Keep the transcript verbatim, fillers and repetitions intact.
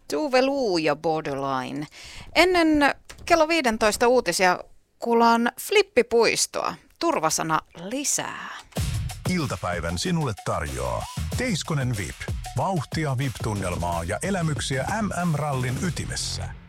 Tuve Lu ja Borderline. Ennen kello viisitoista uutisia kuullaan Flippipuistoa. Turvasana lisää. Iltapäivän sinulle tarjoaa Teiskonen V I P. Vauhtia V I P-tunnelmaa ja elämyksiä M M-rallin ytimessä.